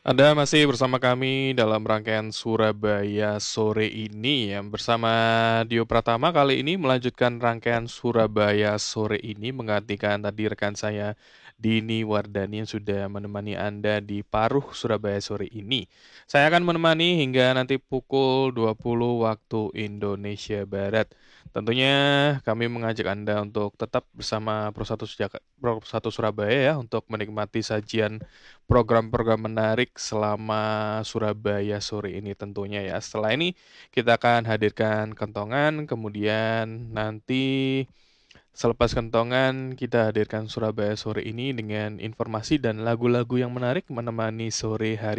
Anda masih bersama kami dalam rangkaian Surabaya sore ini ya. Bersama Dio Pratama kali ini melanjutkan rangkaian Surabaya sore ini menggantikan tadi rekan saya Dini Wardani yang sudah menemani Anda di Paruh Surabaya sore ini. Saya akan menemani hingga nanti pukul 20 waktu Indonesia Barat. Tentunya kami mengajak Anda untuk tetap bersama Pro 1 Surabaya ya untuk menikmati sajian program-program menarik selama Surabaya sore ini tentunya ya. Setelah ini kita akan hadirkan kentongan, kemudian nanti selepas kentongan kita hadirkan Surabaya sore ini dengan informasi dan lagu-lagu yang menarik menemani sore hari